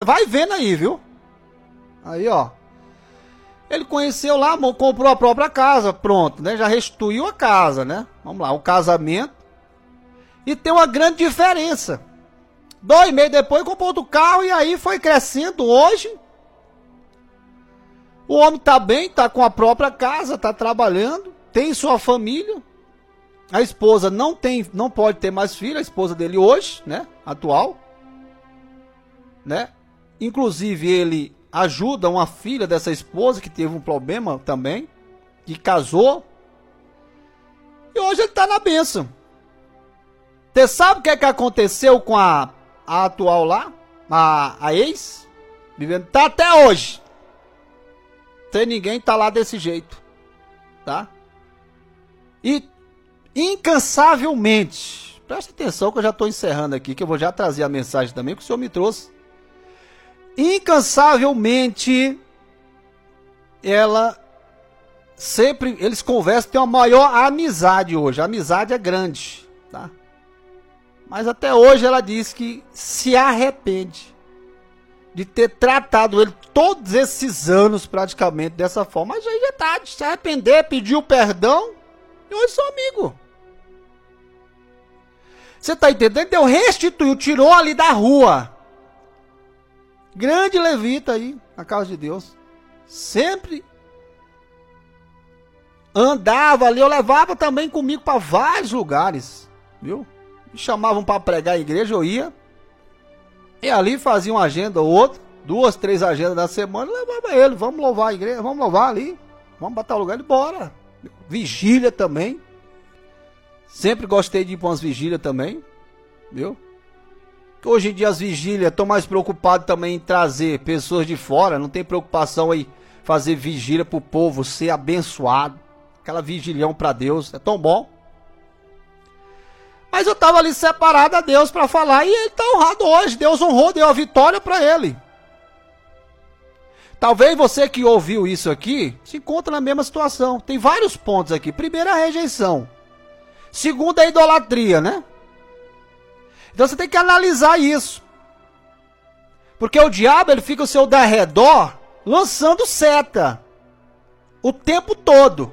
vai vendo aí, viu? Aí, ó. Ele conheceu lá, comprou a própria casa, pronto, né? Já restituiu a casa, né? Vamos lá, o casamento. E tem uma grande diferença. 2 meses depois comprou outro carro e aí foi crescendo. Hoje, o homem tá bem, tá com a própria casa, tá trabalhando, tem sua família. A esposa não pode ter mais filho, a esposa dele hoje, né? Atual. Né? Inclusive ele ajuda uma filha dessa esposa que teve um problema também, que casou, e hoje ele está na bênção. Você sabe o que é que aconteceu com a atual lá, a ex, vivendo, tá até hoje, sem ninguém tá lá desse jeito, tá? E incansavelmente, presta atenção que eu já estou encerrando aqui, que eu vou já trazer a mensagem também que o Senhor me trouxe. Incansavelmente, eles conversam, tem uma maior amizade hoje. A amizade é grande, tá? Mas até hoje ela diz que se arrepende de ter tratado ele todos esses anos praticamente dessa forma. Mas aí já tá, de se arrepender, pediu perdão e hoje são amigos. Você tá entendendo? Deus restituiu, tirou ali da rua. Grande levita aí, na casa de Deus. Sempre andava ali, eu levava também comigo para vários lugares, viu? Me chamavam para pregar a igreja, eu ia. E ali fazia uma agenda ou outra, 2, 3 agendas da semana, eu levava ele, vamos louvar a igreja, vamos louvar ali, vamos botar o lugar, ele bora. Vigília também. Sempre gostei de ir para umas vigílias também, viu? Hoje em dia as vigílias estão mais preocupadas também em trazer pessoas de fora, não tem preocupação em fazer vigília para o povo ser abençoado, aquela vigilhão para Deus, é tão bom. Mas eu estava ali separado a Deus para falar e ele está honrado hoje, Deus honrou, deu a vitória para ele. Talvez você que ouviu isso aqui se encontra na mesma situação, tem vários pontos aqui. Primeiro, a rejeição. Segundo, a idolatria, né? Então você tem que analisar isso. Porque o diabo, ele fica ao seu derredor lançando seta o tempo todo.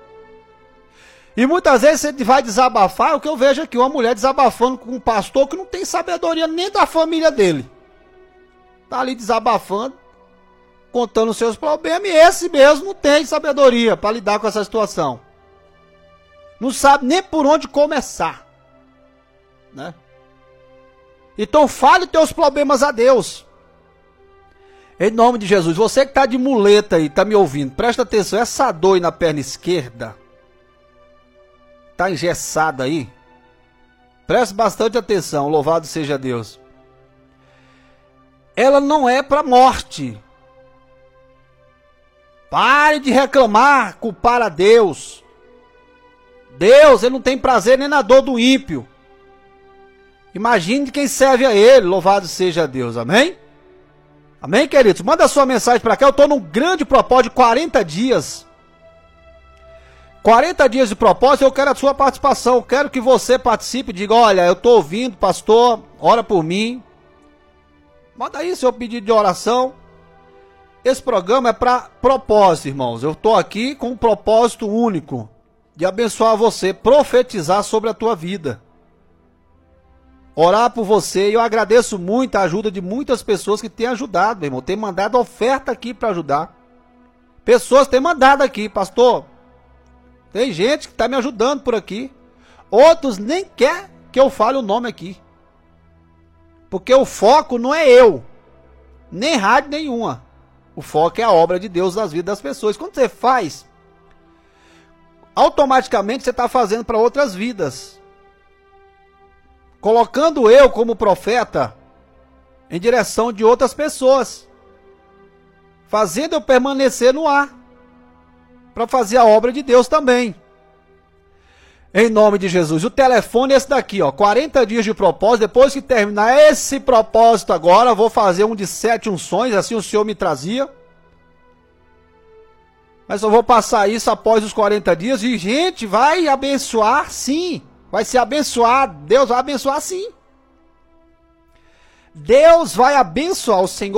E muitas vezes você vai desabafar, o que eu vejo aqui, uma mulher desabafando com um pastor que não tem sabedoria nem da família dele. Tá ali desabafando, contando os seus problemas, e esse mesmo não tem sabedoria para lidar com essa situação. Não sabe nem por onde começar, né? Então fale teus problemas a Deus. Em nome de Jesus. Você que está de muleta aí, está me ouvindo, presta atenção. Essa dor aí na perna esquerda, está engessada aí. Preste bastante atenção, louvado seja Deus. Ela não é para morte. Pare de reclamar, culpar a Deus. Deus, ele não tem prazer nem na dor do ímpio. Imagine quem serve a ele, louvado seja Deus, amém? Amém, queridos? Manda a sua mensagem para cá, eu estou num grande propósito de 40 dias. 40 dias de propósito, eu quero a sua participação, eu quero que você participe, diga, olha, eu estou ouvindo, pastor, ora por mim. Manda aí seu pedido de oração. Esse programa é para propósito, irmãos, eu estou aqui com um propósito único, de abençoar você, profetizar sobre a tua vida. Orar por você, e eu agradeço muito a ajuda de muitas pessoas que têm ajudado, meu irmão, tem mandado oferta aqui para ajudar. Pessoas têm mandado aqui, pastor, tem gente que está me ajudando por aqui. Outros nem quer que eu fale o nome aqui. Porque o foco não é eu, nem rádio nenhuma. O foco é a obra de Deus nas vidas das pessoas. Quando você faz, automaticamente você está fazendo para outras vidas. Colocando eu como profeta em direção de outras pessoas. Fazendo eu permanecer no ar. Para fazer a obra de Deus também. Em nome de Jesus. O telefone é esse daqui, ó. 40 dias de propósito. Depois que terminar esse propósito agora, vou fazer um de 7 unções. Assim o Senhor me trazia. Mas eu vou passar isso após os 40 dias. E, gente, vai abençoar sim. Vai ser abençoado. Deus vai abençoar sim. Deus vai abençoar. O Senhor